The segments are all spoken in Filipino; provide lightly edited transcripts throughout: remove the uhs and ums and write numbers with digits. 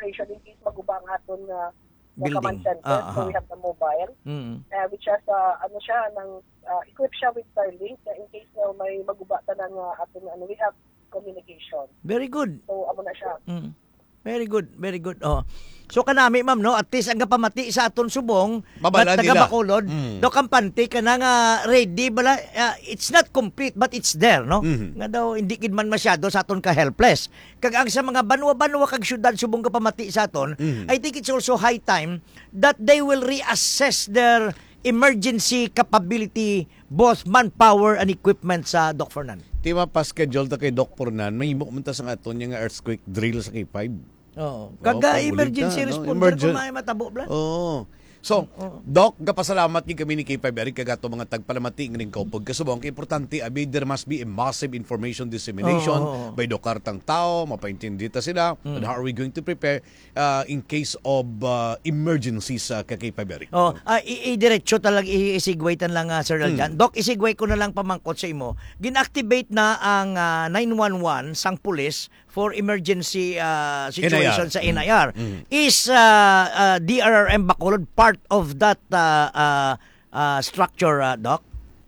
communication in case maguba ang aton na Building. command center. So we have the mobile, which has, equipped siya with Starlink in case na may maguba ta ng aton, we have communication. Very good. So, amo na siya. Very good, very good. Oh. So kanami ma'am no, at least ang kapamati sa aton subong Mabala taga nila. Bacolod, do kampante kana nga ready bala, it's not complete but it's there no. Nga daw hindi kid man masyado sa aton ka helpless. Kag ang sa mga banwa-banwa kag syudad subong kapamati sa aton, I think it's also high time that they will reassess their emergency capability, both manpower and equipment sa Doc Fernan. Di ba pa-schedule ta kay Doc Pornan, may mumunta sa aton nga earthquake drill sa K5. Oo. Kaga emergency responder kung may matabo bla. Oo. So, Doc, kapasalamat ni kami ni K5 Eric kagato mga tagpalamati ng kaupog kasubong. Importante, abi, there must be a massive information dissemination by dokartang tao, mapaintindi ta sila, and how are we going to prepare in case of emergencies sa K5 Eric? Diretso talaga isigwaytan lang Sir Aljan. Doc, isigway ko na lang pamangkot sa imo. Ginactivate na ang 911 sang pulis for emergency situation sa NIR. Is DRRM Bacolod part of that structure, Doc?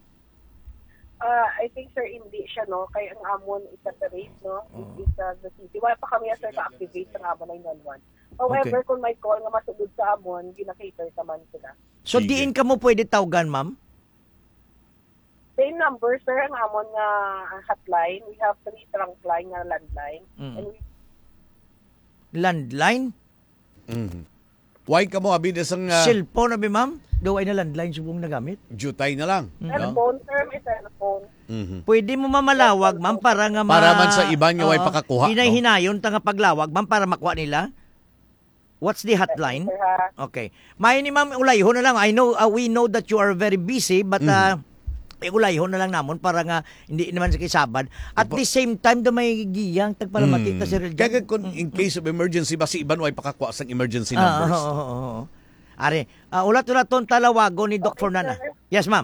I think, sir, hindi siya, no? Kaya ang amon is separate, no? It is the city. Wala pa kami, sir, ka-activate sa amon 911. However, kung may call nga masugod sa amon, gina-cater naman sila. So, diin ka mo pwede tawagan, ma'am? Same number, sir, ang amon nga hotline. We have 3 trunk line nga landline. And Landline? Why ka mo, abi, desang Cellphone, abi, ma'am? Do ay na landline subong nagamit? jutay na lang. cellphone, sir, may cellphone. Pwede mo mamalawag, ma'am, para nga Para man sa iban nga way pakakuha. Hinay-hinayon ta nga paglawag, ma'am, para makuha nila. What's the hotline? Sir, ha? Okay. May ni ma'am ulayhon na lang. I know we know that you are very busy but ulayhon na lang namon para nga hindi naman sa kisabad. At the same time do may giyang tagpalamati ta Sir Aljan. Kaya kung in case of emergency basi iban way pakakuha sang emergency numbers. Are, ulat-ulat ton talawago ni Doc Fernanda. Yes, ma'am.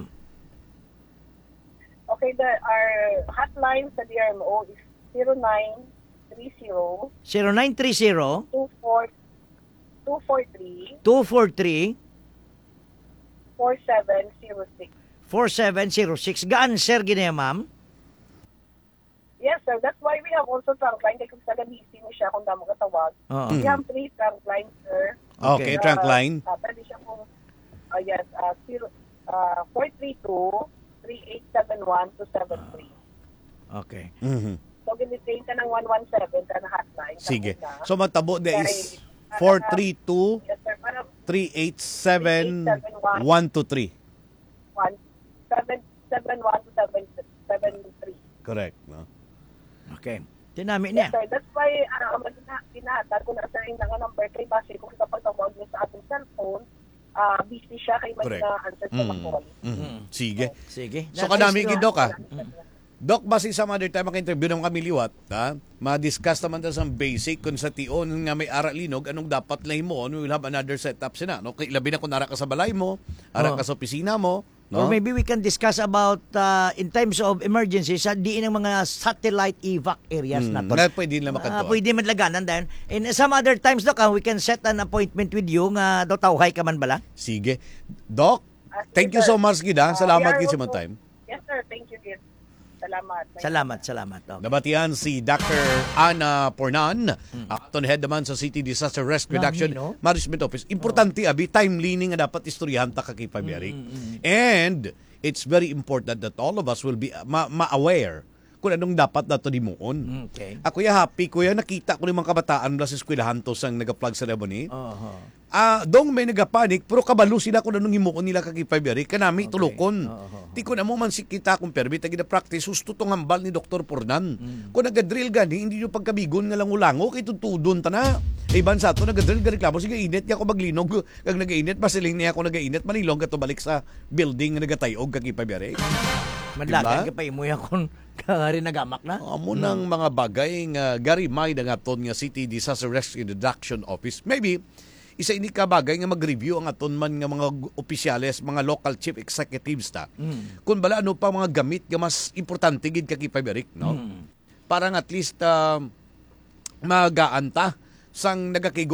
Okay, our hotline sa DRMO is 0930 0930 243 243 4706. 4706. Gaan, sir, ginaya, ma'am? Yes, sir. That's why we have also trunk line. Kaya kung sa busy mo siya kung damo katawag. We have 3 trunk lines, sir. Okay, trunk line. Pwede siya kung, 432-3871-273. Okay. So, ginitrain ka ng 117 ka na hotline. Sige. So, matabo na is 432 Yes, sir. Para 387-123. 171-73. Correct, no? Okay. Tinami Yes, niya. sir. That's why, ginahatag ko na sa rin nga number kay Basi kung kapag tawag niyo sa ating cellphone, busy siya kay may Correct. na-answer sa mag-call. Sige. Sige. So, kadami gid, Doc, Doc, basi sa mother time maka-interview ng kami liwat, ma-discuss naman ta sa basic kung sa tion nga may ara linog, anong dapat lang mo, we will have another setup sina. No? Labi na kung nara ka sa balay mo, ara ka sa opisina mo. No? Or maybe we can discuss about in times of emergency sa diin ng mga satellite evac areas na to. Pwede nila makatuwa. Pwede madlaganan din. And some other times, Doc, we can set an appointment with you nga daw tawhay ka man bala. Sige. Doc, thank you so much, Gida. Salamat gid sa mga time. Yes, sir. Thank you, Gid. Salamat. Doc. Nabatian si Dr. Ana Pornan, aton head naman sa City Disaster Risk Reduction Management Office. Importante, abi, timely nga dapat istoryahan ta kay Pabiyari. And it's very important that all of us will be ma-aware kung anong dapat nato dimuon. Okay. Ako happy, kuya, nakita ko ni mga kabataan mula sa eskwelahan to sang nag-plug ceremony. Dong may nagapanik, pero kabalo sila kung anong himuon nila kay Pabiyari. Kanami, tulukon. Di ko na mo man sikita kung permit na gina-practice, susto tong hambal ni Dr. Pornan. Kung nagadrill gani, hindi nyo pagkabigon nga langulango, kay tutudon ta na. Iban sa ito, nagadrill ga reklamo, sige, init niya ako maglinog. Kag nag-init, pasiling niya ako nag-init, manilong ka to balik sa building nga nagatayog kay Pabiyari. Madlagan ka pa imuya kung rin nagamak na. Amo ng mga bagay nga garimay na nga ton nga City Disaster Risk Reduction Office. Maybe, isa ini ka bagay nga mag-review ang aton man nga mga opisyales, mga local chief executives ta. Kung bala ano pa mga gamit nga mas importante gid kay Pabiyari, no? Parang at least magaan ta sang nagakigo